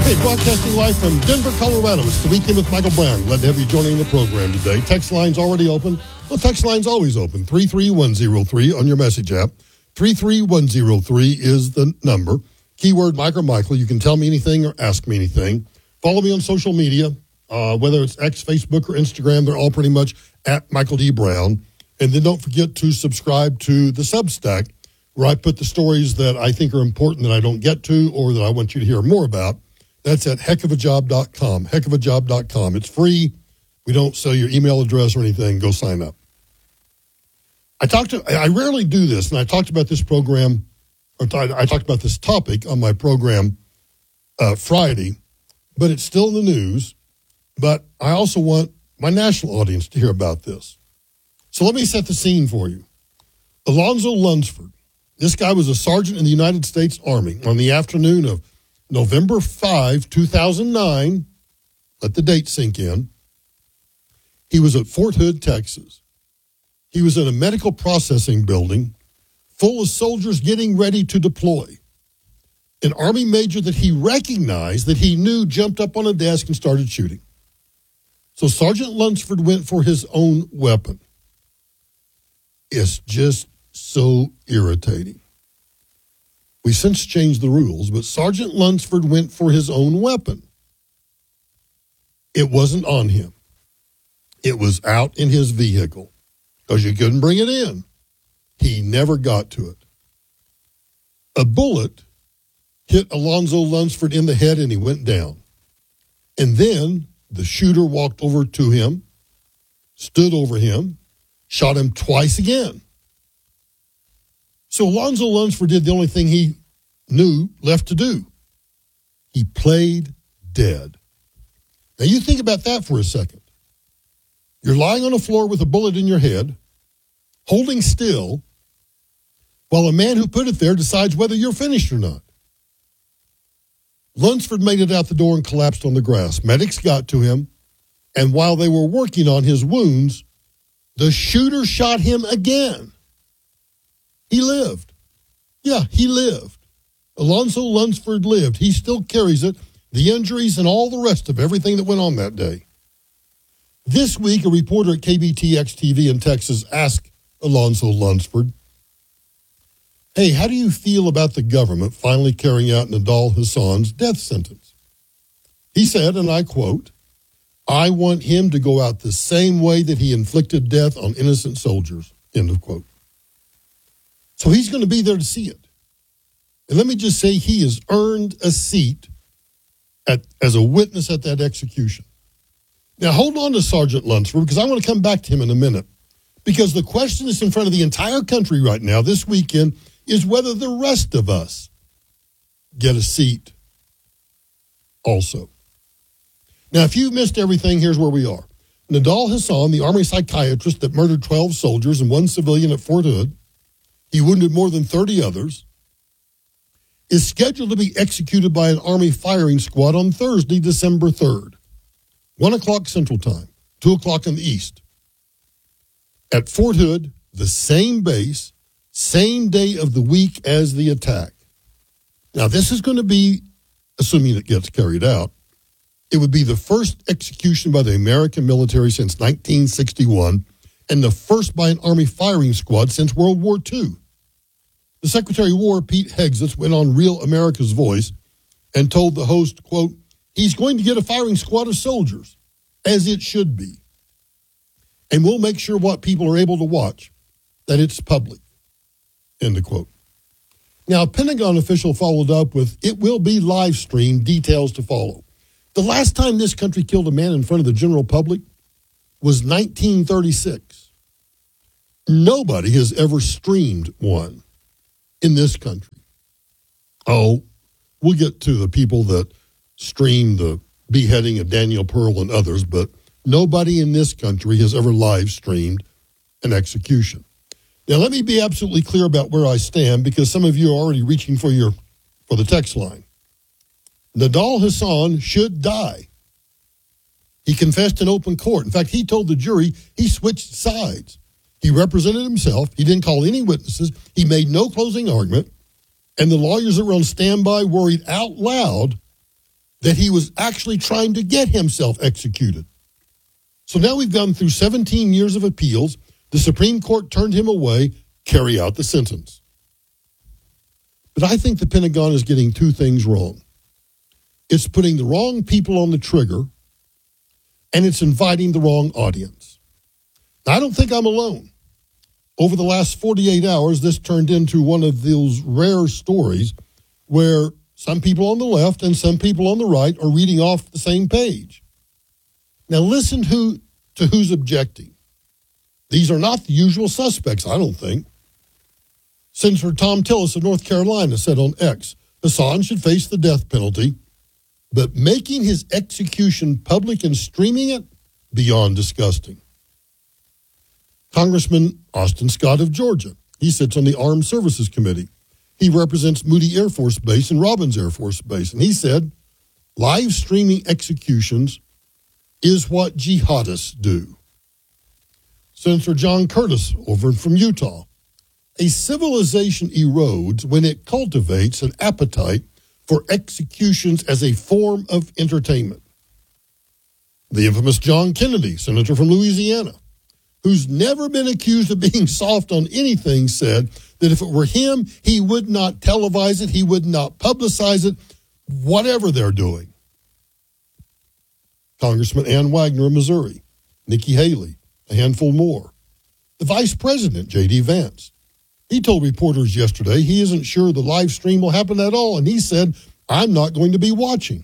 Hey, broadcasting live from Denver, Colorado. It's the Weekend with Michael Brown. Glad to have you joining the program today. Text line's already open. Well, text line's always open. 33103 on your message app. 33103 is the number. Keyword Mike or Michael. You can tell me anything or ask me anything. Follow me on social media, whether it's X, Facebook, or Instagram. They're all pretty much at Michael D. Brown. And then don't forget to subscribe to the Substack, where I put the stories that I think are important that I don't get to or that I want you to hear more about. That's at heckofajob.com, heckofajob.com. It's free. We don't sell your email address or anything. Go sign up. I rarely do this, and I talked about this program, or I talked about this topic on my program Friday, but it's still in the news. But I also want my national audience to hear about this. So let me set the scene for you. Alonzo Lunsford, this guy was a sergeant in the United States Army on the afternoon of November 5, 2009. Let the date sink in. He was at Fort Hood, Texas. He was in a medical processing building full of soldiers getting ready to deploy. An Army major that he recognized, that he knew, jumped up on a desk and started shooting. So Sergeant Lunsford went for his own weapon. It's just so irritating. We since changed the rules, but Sergeant Lunsford went for his own weapon. It wasn't on him. It was out in his vehicle because you couldn't bring it in. He never got to it. A bullet hit Alonzo Lunsford in the head and he went down. And then the shooter walked over to him, stood over him, shot him twice again. So Alonzo Lunsford did the only thing he knew left to do. He played dead. Now you think about that for a second. You're lying on the floor with a bullet in your head, holding still, while a man who put it there decides whether you're finished or not. Lunsford made it out the door and collapsed on the grass. Medics got to him, and while they were working on his wounds, the shooter shot him again. He lived. Yeah, he lived. Alonzo Lunsford lived. He still carries it, the injuries and all the rest of everything that went on that day. This week, a reporter at KBTX-TV in Texas asked Alonzo Lunsford, hey, how do you feel about the government finally carrying out Nidal Hasan's death sentence? He said, and I quote, I want him to go out the same way that he inflicted death on innocent soldiers, end of quote. So he's going to be there to see it. And let me just say he has earned a seat as a witness at that execution. Now, hold on to Sergeant Lunsford, because I want to come back to him in a minute. Because the question that's in front of the entire country right now, this weekend, is whether the rest of us get a seat also. Now, if you missed everything, here's where we are. Nidal Hasan, the Army psychiatrist that murdered 12 soldiers and 1 civilian at Fort Hood, he wounded more than 30 others, is scheduled to be executed by an Army firing squad on Thursday, December 3rd, 1 o'clock Central Time, 2 o'clock in the East. At Fort Hood, the same base, same day of the week as the attack. Now, this is going to be, assuming it gets carried out, it would be the first execution by the American military since 1961 and the first by an Army firing squad since World War II. The Secretary of War, Pete Hegseth, went on Real America's Voice and told the host, quote, he's going to get a firing squad of soldiers, as it should be. And we'll make sure what people are able to watch, that it's public, end of quote. Now, a Pentagon official followed up with, it will be live streamed, details to follow. The last time this country killed a man in front of the general public was 1936. Nobody has ever streamed one in this country. Oh, we'll get to the people that streamed the beheading of Daniel Pearl and others, but nobody in this country has ever live streamed an execution. Now, let me be absolutely clear about where I stand, because some of you are already reaching for the text line. Nidal Hasan should die. He confessed in open court. In fact, he told the jury he switched sides. He represented himself. He didn't call any witnesses. He made no closing argument. And the lawyers that were on standby worried out loud that he was actually trying to get himself executed. So now we've gone through 17 years of appeals. The Supreme Court turned him away. Carry out the sentence. But I think the Pentagon is getting two things wrong. It's putting the wrong people on the trigger, and it's inviting the wrong audience. Now, I don't think I'm alone. Over the last 48 hours, this turned into one of those rare stories where some people on the left and some people on the right are reading off the same page. Now, listen to who's objecting. These are not the usual suspects, I don't think. Senator Thom Tillis of North Carolina said on X, Hassan should face the death penalty, but making his execution public and streaming it, beyond disgusting. Congressman Austin Scott of Georgia, he sits on the Armed Services Committee. He represents Moody Air Force Base and Robbins Air Force Base, and he said, live streaming executions is what jihadists do. Senator John Curtis over from Utah, a civilization erodes when it cultivates an appetite for executions as a form of entertainment. The infamous John Kennedy, senator from Louisiana, who's never been accused of being soft on anything, said that if it were him, he would not televise it, he would not publicize it, whatever they're doing. Congressman Ann Wagner of Missouri, Nikki Haley, a handful more. The Vice President, J.D. Vance, he told reporters yesterday he isn't sure the live stream will happen at all, and he said, I'm not going to be watching.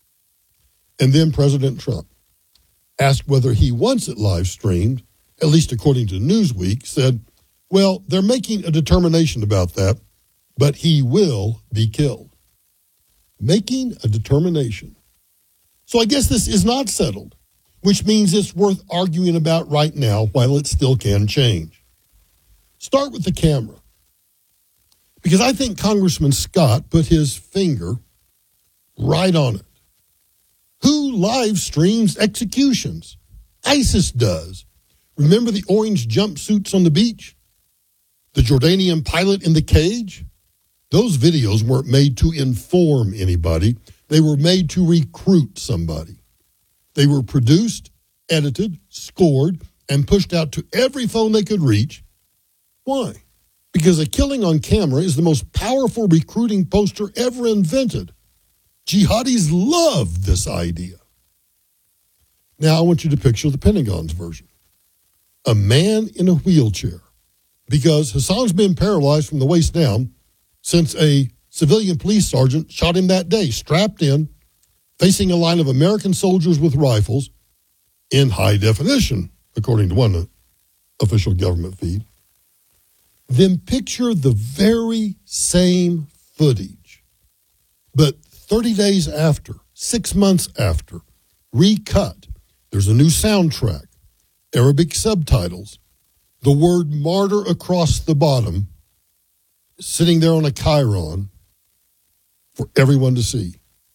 And then President Trump, asked whether he wants it live streamed, at least according to Newsweek, said, well, they're making a determination about that, but he will be killed. Making a determination. So I guess this is not settled, which means it's worth arguing about right now while it still can change. Start with the camera, because I think Congressman Scott put his finger right on it. Who live streams executions? ISIS does. Remember the orange jumpsuits on the beach? The Jordanian pilot in the cage? Those videos weren't made to inform anybody. They were made to recruit somebody. They were produced, edited, scored, and pushed out to every phone they could reach. Why? Because a killing on camera is the most powerful recruiting poster ever invented. Jihadis love this idea. Now I want you to picture the Pentagon's version. A man in a wheelchair, because Hassan's been paralyzed from the waist down since a civilian police sergeant shot him that day, strapped in, facing a line of American soldiers with rifles in high definition, according to one official government feed. Then picture the very same footage, but 30 days after, 6 months after, recut. There's a new soundtrack, Arabic subtitles, the word martyr across the bottom, sitting there on a chyron for everyone to see.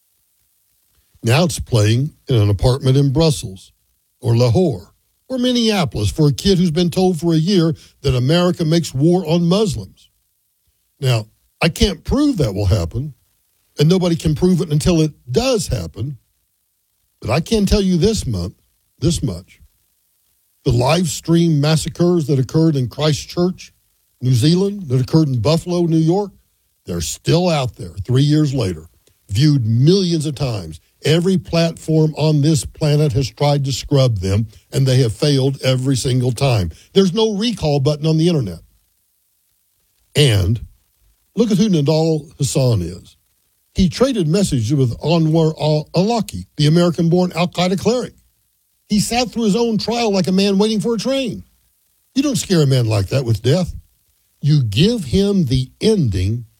Now it's playing in an apartment in Brussels or Lahore or Minneapolis for a kid who's been told for a year that America makes war on Muslims. Now, I can't prove that will happen, and nobody can prove it until it does happen, but I can tell you this much. The live stream massacres that occurred in Christchurch, New Zealand, that occurred in Buffalo, New York, they're still out there 3 years later, viewed millions of times. Every platform on this planet has tried to scrub them, and they have failed every single time. There's no recall button on the internet. And look at who Nidal Hasan is. He traded messages with Anwar al-Awlaki, the American-born al-Qaeda cleric. He sat through his own trial like a man waiting for a train. You don't scare a man like that with death. You give him the ending